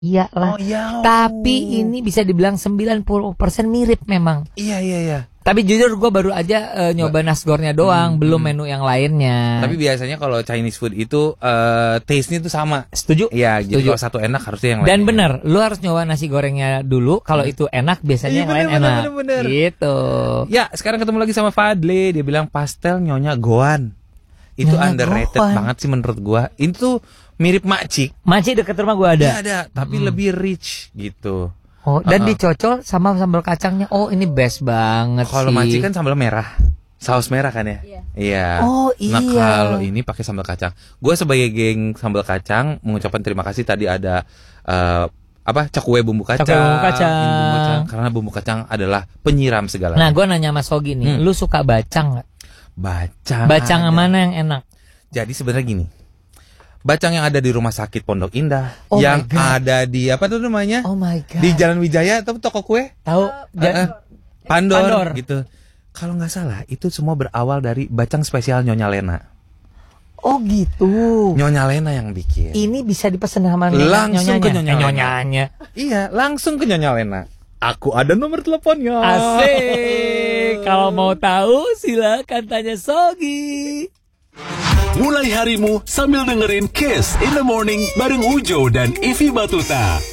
Iyalah. Tapi ini bisa dibilang 90% mirip memang. Iya. Tapi jujur gue baru aja nyoba nasgornya doang, belum menu yang lainnya. Tapi biasanya kalau Chinese food itu taste-nya tuh sama. Setuju? Iya, jadi kalau satu enak harusnya yang lain. Dan bener, lu harus nyoba nasi gorengnya dulu. Kalau itu enak, biasanya yang lain enak. Bener. Gitu. Ya, sekarang ketemu lagi sama Fadli. Dia bilang pastel Nyonya Goan. Itu Nyonya underrated Goan banget sih menurut gua. Itu mirip makcik. Makcik deket rumah gue ada. Iya ada, tapi lebih rich gitu. Oh, dan dicocol sama sambal kacangnya. Oh, ini best banget sih. Kalau makcik kan sambal merah. Saus merah kan ya? Iya. Oh, iya. Nah, kalau ini pakai sambal kacang. Gue sebagai geng sambal kacang mengucapkan terima kasih tadi ada cakwe bumbu kacang. Cakwe bumbu kacang. Bumbu kacang. Karena bumbu kacang adalah penyiram segala. Nah, gue nanya Mas Sogi nih, lu suka bacang nggak? Bacang mana yang enak? Jadi sebenarnya gini. Bacang yang ada di Rumah Sakit Pondok Indah, yang ada di apa tuh namanya? Oh my god. Di Jalan Wijaya atau toko kue? Tahu? Pandor gitu. Kalau nggak salah itu semua berawal dari bacang spesial Nyonya Lena. Oh gitu. Nyonya Lena yang bikin. Ini bisa dipesan sama langsung ke nyonyanya. Iya, langsung ke Nyonya Lena. Aku ada nomor teleponnya. Asik. Kalau mau tahu silakan tanya Sogi. Mulai harimu sambil dengerin Kiss in the Morning bareng Ujo dan Ivy Batuta.